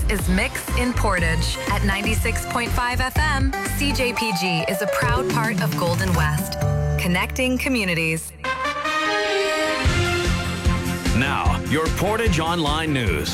is Mix in Portage. At 96.5 FM, CJPG is a proud part of Golden West, connecting communities. Now, your Portage Online News.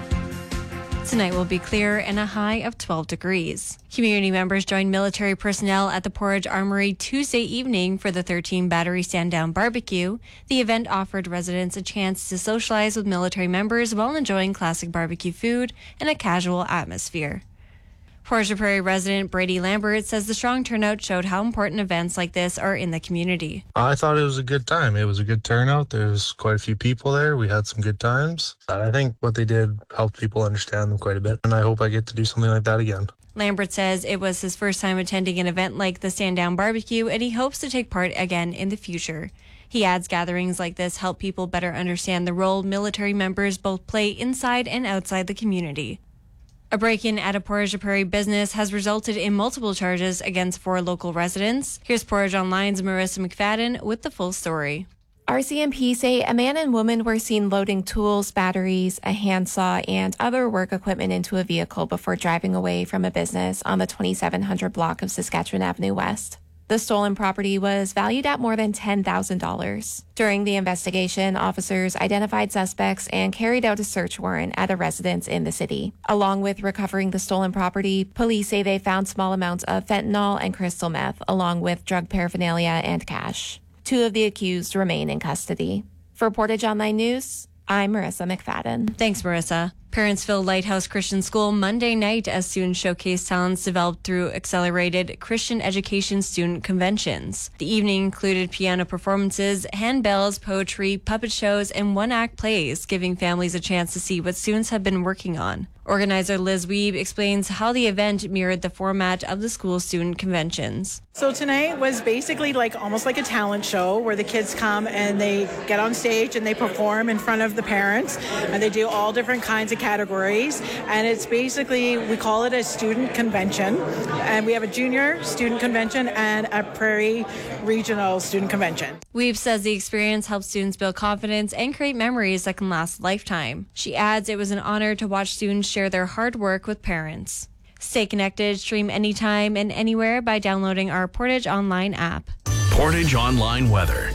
Tonight will be clear and a high of 12 degrees. Community members joined military personnel at the Portage Armory Tuesday evening for the 13 Battery Stand-Down Barbecue. The event offered residents a chance to socialize with military members while enjoying classic barbecue food in a casual atmosphere. Portage Prairie resident Brady Lambert says the strong turnout showed how important events like this are in the community. I thought it was a good time. It was a good turnout. There was quite a few people there. We had some good times. I think what they did helped people understand them quite a bit, and I hope I get to do something like that again. Lambert says it was his first time attending an event like the Stand Down Barbecue, and he hopes to take part again in the future. He adds gatherings like this help people better understand the role military members both play inside and outside the community. A break-in at a Portage Prairie business has resulted in multiple charges against 4 local residents. Here's Portage Online's Marissa McFadden with the full story. RCMP say a man and woman were seen loading tools, batteries, a handsaw, and other work equipment into a vehicle before driving away from a business on the 2700 block of Saskatchewan Avenue West. The stolen property was valued at more than $10,000. During the investigation, officers identified suspects and carried out a search warrant at a residence in the city. Along with recovering the stolen property, police say they found small amounts of fentanyl and crystal meth, along with drug paraphernalia and cash. 2 of the accused remain in custody. For Portage Online News, I'm Marissa McFadden. Thanks, Marissa. Parentsville Lighthouse Christian School Monday night as students showcase talents developed through accelerated Christian education student conventions. The evening included piano performances, handbells, poetry, puppet shows, and one-act plays, giving families a chance to see what students have been working on. Organizer Liz Weeb explains how the event mirrored the format of the school student conventions. So tonight was basically almost like a talent show where the kids come and they get on stage and they perform in front of the parents, and they do all different kinds of categories, and it's basically, we call it a student convention, and we have a junior student convention and a Prairie Regional student convention. Weeb says the experience helps students build confidence and create memories that can last a lifetime. She adds it was an honor to watch students share their hard work with parents. Stay connected, stream anytime and anywhere by downloading our Portage Online app. Portage Online weather.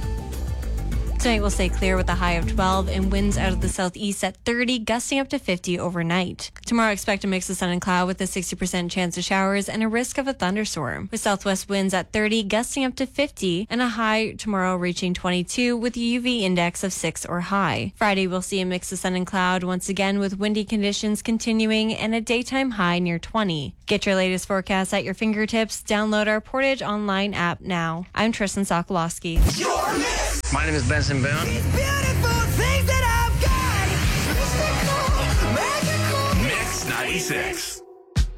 Tonight will stay clear with a high of 12 and winds out of the southeast at 30, gusting up to 50 overnight. Tomorrow, expect a mix of sun and cloud with a 60% chance of showers and a risk of a thunderstorm. With southwest winds at 30, gusting up to 50, and a high tomorrow reaching 22 with a UV index of 6 or high. Friday, we'll see a mix of sun and cloud once again with windy conditions continuing and a daytime high near 20. Get your latest forecast at your fingertips. Download our Portage Online app now. I'm Tristan Sokolowski. My name is Benson Boone. Mix 96.